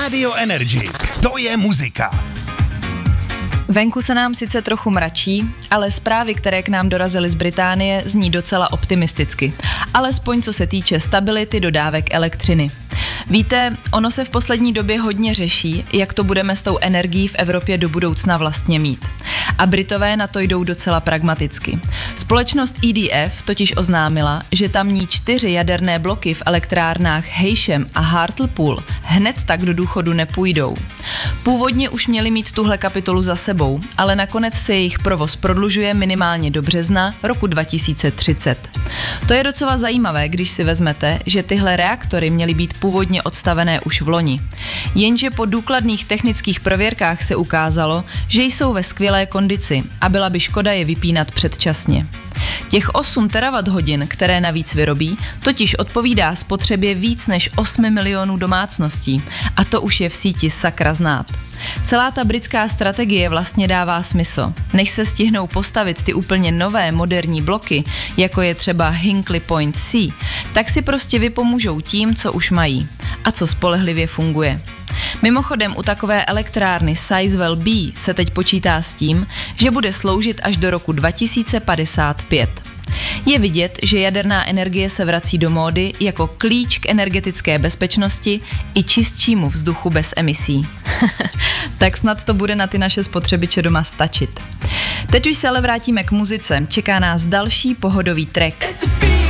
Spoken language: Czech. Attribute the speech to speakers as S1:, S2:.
S1: Radio Energy. To je muzika.
S2: Venku se nám sice trochu mračí, ale zprávy, které k nám dorazily z Británie, zní docela optimisticky. Alespoň co se týče stability dodávek elektřiny. Víte, ono se v poslední době hodně řeší, jak to budeme s tou energií v Evropě do budoucna vlastně mít. A Britové na to jdou docela pragmaticky. Společnost EDF totiž oznámila, že tamní 4 jaderné bloky v elektrárnách Heysham a Hartlepool hned tak do důchodu nepůjdou. Původně už měli mít tuhle kapitolu za sebou, ale nakonec se jejich provoz prodlužuje minimálně do března roku 2030. To je docela zajímavé, když si vezmete, že tyhle reaktory měly být původně odstavené už v loni. Jenže po důkladných technických prověrkách se ukázalo, že jsou ve skvělé kondici a byla by škoda je vypínat předčasně. Těch 8 terawatt-hodin, které navíc vyrobí, totiž odpovídá spotřebě víc než 8 milionů domácností a to už je v síti sakra znát. Celá ta britská strategie vlastně dává smysl. Než se stihnou postavit ty úplně nové moderní bloky, jako je třeba Hinkley Point C, tak si prostě vypomůžou tím, co už mají a co spolehlivě funguje. Mimochodem u takové elektrárny Sizewell B se teď počítá s tím, že bude sloužit až do roku 2055. Je vidět, že jaderná energie se vrací do módy jako klíč k energetické bezpečnosti i čistšímu vzduchu bez emisí. Tak snad to bude na ty naše spotřebiče doma stačit. Teď už se ale vrátíme k muzice. Čeká nás další pohodový track.